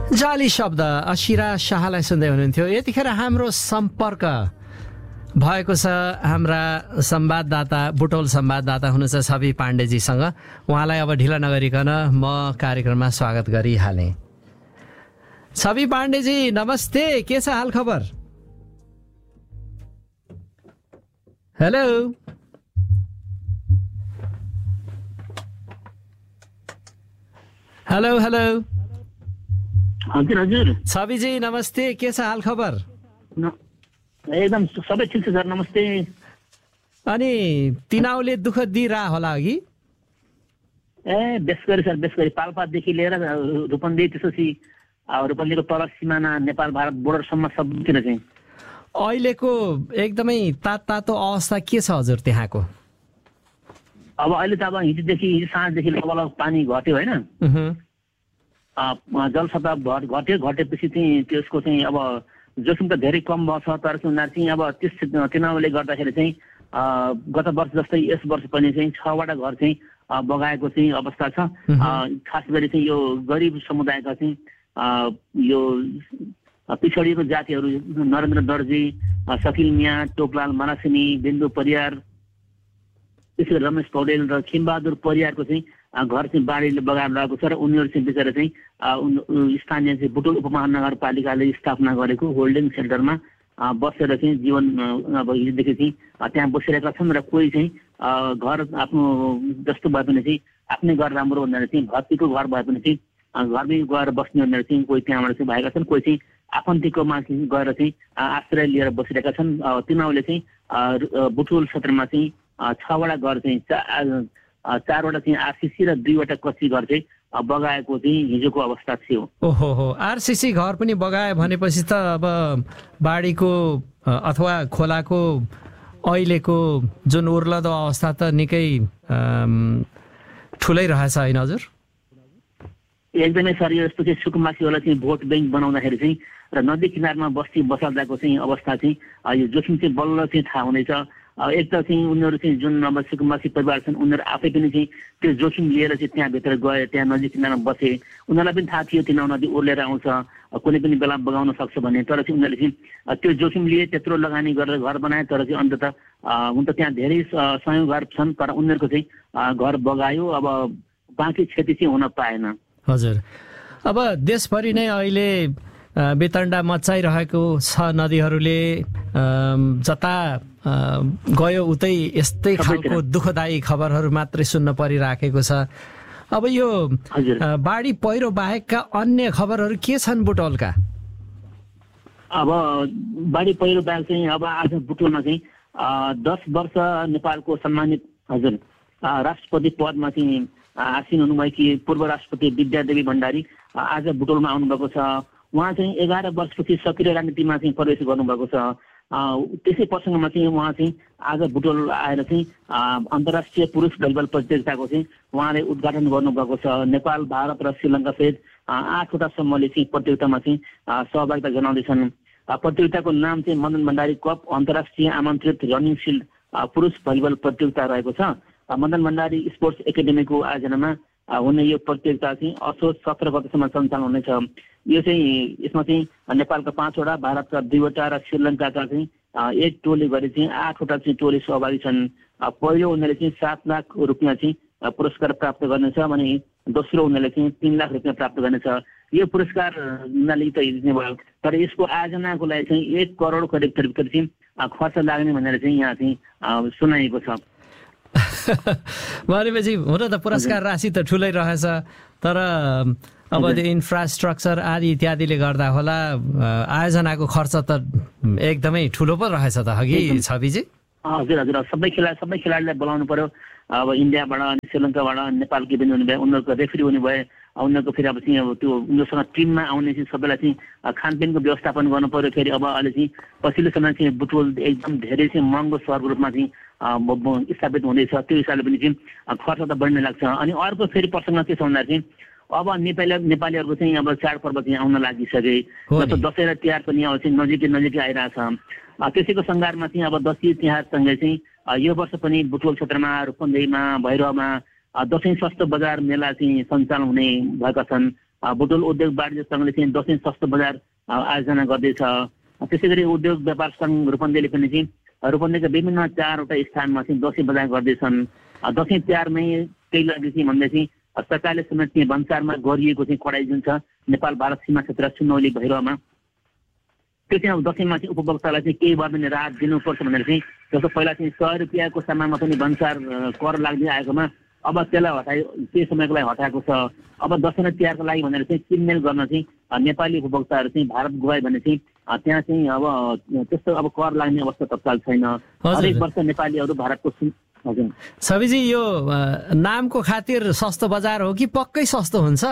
जाली शब्द अशिरा शाहलाई सुन्दै हुनुहुन्थ्यो। यतिखेर हाम्रो सम्पर्क भएको छ हाम्रा संवाददाता बुटोल संवाददाता हुनुहुन्छ छवि पाण्डेजीसँग। उहाँलाई अब ढिला नगरिकन म कार्यक्रममा स्वागत गरिहालेँ। छवि पाण्डेजी नमस्ते, के छ हाल खबर? हेलो हेलो हेलो हजुर हजुर छविजी नमस्ते, के छ हाल खबर? एकदम सबै ठिक छ सर, नमस्ते। अनि तिनाउले दुःख दिइरह होला अघि? बेस गरी सर, बेस गरी पाल्पादेखि लिएर रूपन्देही त्यसपछि रूपन्देहीको तल सिमाना नेपाल भारत बोर्डरसम्म सबतिर चाहिँ अहिलेको एकदमै तातो अवस्था के छ हजुर त्यहाँको? अब अहिले त अब हिजो साँझदेखि लगभग पानी घट्यो होइन, जलसतह घटेपछि चाहिँ त्यसको चाहिँ अब जोखिम त धेरै कम भएको छ। तर चाहिँ उनीहरू चाहिँ अब त्यस चुनावले गर्दाखेरि चाहिँ गत वर्ष जस्तै यस वर्ष पनि चाहिँ 6वटा घर चाहिँ बगाएको चाहिँ अवस्था छ। खास गरी चाहिँ यो गरिब समुदायका चाहिँ यो पिछडिएको जातिहरू नरेन्द्र दर्जी, सकिल मिया, टोकलाल मनासिनी, बिन्दु परियार, त्यसै गरी रमेश पौडेल र खिमबहादुर परियारको चाहिँ घर चाहिँ बाढीले बगाएर लगाएको छ र उनीहरू चाहिँ बिचरा चाहिँ स्थानीय चाहिँ बुटोल उपमहानगरपालिकाले स्थापना गरेको होल्डिङ सेन्टरमा बसेर चाहिँ जीवन अब हिजोदेखि चाहिँ त्यहाँ बसिरहेका छन्। र कोही चाहिँ घर आफ्नो जस्तो भए पनि चाहिँ आफ्नै घर राम्रो भनेर चाहिँ भक्तिको घर भए पनि चाहिँ घरमै गएर बस्ने भनेर चाहिँ कोही त्यहाँबाट चाहिँ भएका छन्, कोही चाहिँ आफन्तीकोमा गएर चाहिँ आश्रय लिएर बसिरहेका छन्। तिनीहरूले चाहिँ बुटोल क्षेत्रमा चाहिँ 6वटा घर चाहिँ 4वटा चाहिँ आरसीसी र 2वटा कच्ची घर चाहिँ बगाएको चाहिँ हिजोको अवस्था थियो। ओहो, आरसीसी घर पनि बगायो भनेपछि त अब बाढीको अथवा खोलाको अहिलेको जुन उर्लदो अवस्था त निकै ठुलै रहेछ होइन हजुर? एकदमै सर, यो यस्तो चाहिँ सुकुम्बासीहरूलाई चाहिँ भोट ब्याङ्क बनाउँदाखेरि चाहिँ र नदी किनारमा बस्ती बसाल्दाको चाहिँ अवस्था चाहिँ यो जोखिम चाहिँ बल्ल चाहिँ थाहा हुनेछ। एक त चाहिँ उनीहरू चाहिँ जुन अब सुकुम्बासी परिवार छन् उनीहरू आफै पनि चाहिँ त्यो जोखिम लिएर चाहिँ त्यहाँभित्र गए, त्यहाँ नदी किनारमा बसे। उनीहरूलाई पनि थाहा थियो तिनाउ नदी ओर्लेर आउँछ, कुनै पनि बेला बगाउन सक्छ भन्ने। तर चाहिँ उनीहरूले चाहिँ त्यो जोखिम लिए, त्यत्रो लगानी गरेर घर बनाए। तर चाहिँ अन्ततः हुन त त्यहाँ धेरै सयौं घर छन्, तर उनीहरूको चाहिँ घर बगायो। अब बाँकी क्षति चाहिँ हुन पाएन। हजुर, अब देशभरि नै अहिले बेतण्डा मच्चाइरहेको छ, नदीहरूले जता गयो उतै यस्तै खालको दुःखदायी खबरहरू मात्रै सुन्न परिराखेको छ। अब यो बाढी पहिरो बाहेकका अन्य खबरहरू के छन् बुटोलका? अब बाढी पहिरो बाहेक चाहिँ अब आज बुटोलमा चाहिँ 10 वर्ष नेपालको सम्मानित हजुर राष्ट्रपति पदमा चाहिँ आसीन हुनुभएकी पूर्व राष्ट्रपति विद्यादेवी भण्डारी आज बुटोलमा आउनुभएको छ। उहाँ चाहिँ 11 वर्षपछि सक्रिय राजनीतिमा चाहिँ प्रवेश गर्नुभएको छ। त्यसै प्रसङ्गमा चाहिँ उहाँ चाहिँ आज बुटोल आएर चाहिँ अन्तर्राष्ट्रिय पुरुष भलिबल प्रतियोगिताको चाहिँ उहाँले उद्घाटन गर्नुभएको छ। नेपाल, भारत र श्रीलङ्का सहित 8वटा समूहले चाहिँ प्रतियोगितामा चाहिँ सहभागिता जनाउँदैछन्। प्रतियोगिताको नाम चाहिँ मदन भण्डारी कप अन्तर्राष्ट्रिय आमन्त्रित रनिङ सिल्ड पुरुष भलिबल प्रतियोगिता रहेको छ। मदन भण्डारी स्पोर्ट्स एकाडेमीको आयोजनामा हुने यो प्रतियोगिता चाहिँ असोज 17 गतेसम्म सञ्चालन हुनेछ। यो चाहिँ यसमा चाहिँ नेपालका 5वटा, भारतका 2वटा र श्रीलङ्काका चाहिँ 1 टोली गरी चाहिँ 8वटा चाहिँ टोली सहभागी छन्। पहिलो उनीहरूले चाहिँ 7 लाख रुपियाँ चाहिँ पुरस्कार प्राप्त गर्नेछ भने दोस्रो उनीहरूले चाहिँ 3 लाख रुपियाँ प्राप्त गर्नेछ। यो पुरस्कार उनीहरूले त जित्ने भयो, तर यसको आयोजनाको लागि चाहिँ 1 करोड करिब चाहिँ खर्च लाग्ने भनेर चाहिँ यहाँ चाहिँ सुनाइएको छ। भनेपछि हुन त पुरस्कार राशि त ठुलै रहेछ, तर अब त्यो इन्फ्रास्ट्रक्चर आदि इत्यादिले गर्दा होला आयोजनाको खर्च त एकदमै ठुलो पो रहेछ त हगि छविजी? हजुर हजुर, सबै खेलाडीलाई बोलाउनु पर्यो। अब इन्डियाबाट, श्रीलङ्काबाट, नेपालकी पनि हुनुभयो, उनीहरूको रेफ्री हुनुभयो, उनीहरूको फेरि अब चाहिँ अब त्यो उनीहरूसँग टिममा आउने चाहिँ सबैलाई चाहिँ खानपिनको व्यवस्थापन गर्नु पर्यो। फेरि अब अहिले चाहिँ पछिल्लो समय चाहिँ बुटोल एकदम धेरै चाहिँ महँगो सहरको रूपमा चाहिँ स्थापित हुँदैछ। त्यो हिसाबले पनि चाहिँ खर्च त बढ्ने लाग्छ। अनि अर्को फेरि प्रसङ्ग के छ भन्दा चाहिँ अब नेपालीहरूको चाहिँ अब चाडपर्व चाहिँ आउन लागिसके, जस्तो दसैँ र तिहार पनि अब चाहिँ नजिकै आइरहेछ। त्यसैको सङ्घारमा चाहिँ अब दसैँ तिहारसँगै चाहिँ यो वर्ष पनि बुटोल क्षेत्रमा, रूपन्देहीमा, भैरवमा दसैँ सस्तो बजार मेला चाहिँ सञ्चालन हुने भएका छन्। बुटोल उद्योग वाणिज्य सङ्घले चाहिँ दसैँ सस्तो बजार आयोजना गर्दैछ। त्यसै गरी उद्योग व्यापार सङ्घ रूपन्देहीले पनि चाहिँ रूपन्देहीका विभिन्न 4वटा स्थानमा चाहिँ दसैँ बजार गर्दैछन्। दसैँ तिहारमै केही लागि चाहिँ भन्दै चाहिँ सरकारले समेत चाहिँ भन्सारमा गरिएको चाहिँ कडाइ जुन छ नेपाल भारत सीमा क्षेत्र सुनौली भैरवमा, त्यो चाहिँ अब दसैँमा चाहिँ उपभोक्तालाई चाहिँ केही भए पनि राहत दिनुपर्छ भनेर चाहिँ जस्तो पहिला चाहिँ 100 रुपियाँको सामानमा पनि भन्सार कर लाग्दै आएकोमा अब त्यसलाई हटायो, केही समयको लागि हटाएको छ। अब दसैँ र तिहारको लागि भनेर चाहिँ किनमेल गर्न चाहिँ नेपाली उपभोक्ताहरू चाहिँ भारत गए भने चाहिँ त्यहाँ चाहिँ अब त्यस्तो अब कर लाग्ने अवस्था तत्काल छैन। हरेक वर्ष नेपालीहरू भारतको सबिजी यो नामको खातिर सस्तो बजार हो कि पक्कै सस्तो हुन्छ?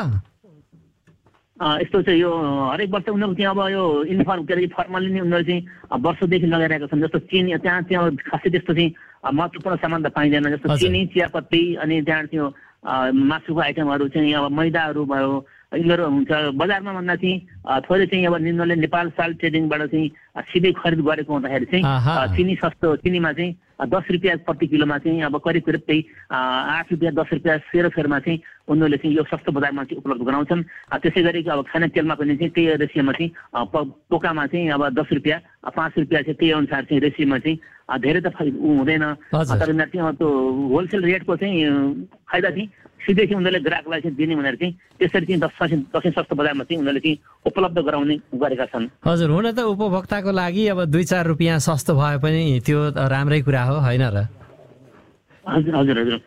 यस्तो चाहिँ यो हरेक वर्ष उनीहरू चाहिँ अब यो इन्फर्म के अरे फर्मली नै उनीहरू चाहिँ वर्षदेखि लगाइरहेका छन्। जस्तो चिनी त्यहाँ खासै त्यस्तो चाहिँ महत्त्वपूर्ण सामान त पाइँदैन। जस्तो चिनी, चियापत्ती अनि त्यहाँ त्यो मासुको आइटमहरू चाहिँ अब मैदाहरू भयो यिनीहरू हुन्छ। बजारमा भन्दा चाहिँ थोरै चाहिँ अब यिनीहरूले नेपाल साल ट्रेडिङबाट चाहिँ सिधै खरिद गरेको हुँदाखेरि चाहिँ चिनी सस्तो, चिनीमा चाहिँ 10 रुपियाँ प्रति किलोमा चाहिँ अब करिब त्यही 8 रुपियाँ 10 रुपियाँ सेरोफेरमा चाहिँ उनीहरूले चाहिँ यो सस्तो बजारमा चाहिँ उपलब्ध गराउँछन्। त्यसै गरी अब खाने तेलमा पनि चाहिँ त्यही रेसियोमा चाहिँ पोकामा चाहिँ अब 10 रुपियाँ 5 रुपियाँ चाहिँ त्यही अनुसार चाहिँ रेसियोमा चाहिँ धेरै त हुँदैन। तर चाहिँ त्यो होलसेल रेटको चाहिँ फाइदा चाहिँ सिधै चाहिँ उनीहरूले ग्राहकलाई चाहिँ दिने भनेर चाहिँ त्यसरी चाहिँ दसैँ सस्तो बजारमा चाहिँ उनीहरूले चाहिँ उपलब्ध गराउने गरेका छन्। हजुर, हुन त उपभोक्ताको लागि अब 2-4 रुपियाँ सस्तो भए पनि त्यो राम्रै कुरा हो, होइन र? हजुर हजुर हजुर।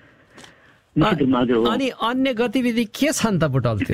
अनि अन्य गतिविधि के छन् त बुटोलतिर?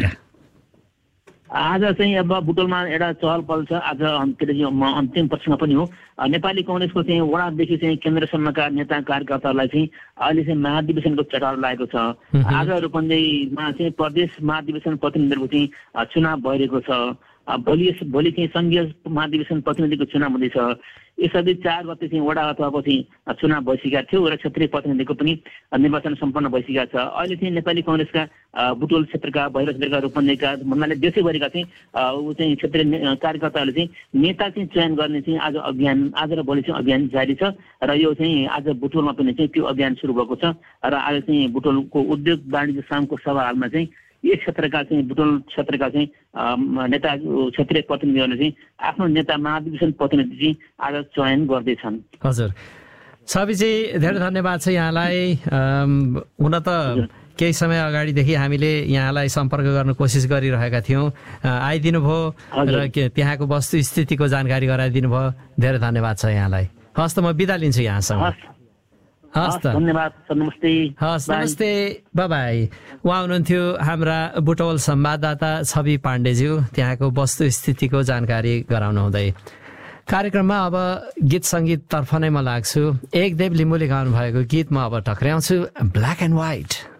आज चाहिँ अब बुटोलमा एउटा चहल पहल छ। आज के अरे अन्तिम पक्षमा पनि हो। नेपाली कङ्ग्रेसको चाहिँ वडादेखि चाहिँ केन्द्रसम्मका नेता कार्यकर्ताहरूलाई चाहिँ अहिले चाहिँ महाधिवेशनको चटारो लागेको छ। आज रूपन्देहीमा चाहिँ प्रदेश महाधिवेशन प्रतिनिधिहरूको चाहिँ चुनाव भइरहेको छ। भोलि चाहिँ सङ्घीय महाधिवेशन प्रतिनिधिको चुनाव हुँदैछ। यसअघि 4 गते चाहिँ वडा अथवा चाहिँ चुनाव भइसकेका थियो र क्षेत्रीय प्रतिनिधिको पनि निर्वाचन सम्पन्न भइसकेका छ। अहिले चाहिँ नेपाली कङ्ग्रेसका बुटोल क्षेत्रका, भैरव क्षेत्रका, रूपन्देहीका भन्नाले देशैभरिका चाहिँ चाहिँ क्षेत्रीय कार्यकर्ताहरूले चाहिँ नेता चाहिँ चयन गर्ने चाहिँ आज र भोलि चाहिँ अभियान जारी छ। र यो चाहिँ आज बुटोलमा पनि चाहिँ त्यो अभियान सुरु भएको छ। र आज चाहिँ बुटोलको उद्योग वाणिज्य सङ्घको सभा हालमा चाहिँ यस क्षेत्रका चाहिँ बुटोल क्षेत्रका चाहिँ नेता क्षेत्रीय प्रतिनिधिहरूले चाहिँ आफ्नो नेता महाधिवेशन प्रतिनिधि चाहिँ आज चयन गर्दैछन्। हजुर, सबिजी धेरै धन्यवाद छ यहाँलाई। हुन त केही समय अगाडिदेखि हामीले यहाँलाई सम्पर्क गर्न कोसिस गरिरहेका थियौँ, आइदिनु भयो र त्यहाँको वस्तुस्थितिको जानकारी गराइदिनु भयो। धेरै धन्यवाद छ यहाँलाई। हस् त, म बिदा लिन्छु यहाँसँग। हस् त, धन्यवाद, नमस्ते। हस्, नमस्ते, बाई। उहाँ हुनुहुन्थ्यो हाम्रा बुटोल संवाददाता छवि पाण्डेज्यू, त्यहाँको वस्तुस्थितिको जानकारी गराउनुहुँदै। कार्यक्रममा अब गीत सङ्गीततर्फ नै म लाग्छु। एकदेव लिम्बूले गाउनु भएको गीत म अब टक्र्याउँछु, ब्ल्याक एन्ड व्हाइट।